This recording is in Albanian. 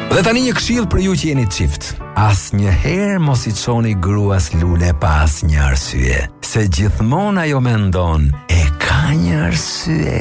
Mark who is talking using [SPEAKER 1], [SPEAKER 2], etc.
[SPEAKER 1] Dhe tani një këshill për ju që jeni çift. Asnjëherë mos I çoni gruas lule pa asnjë arsye, se gjithmonë ajo mendon e ka një arsye.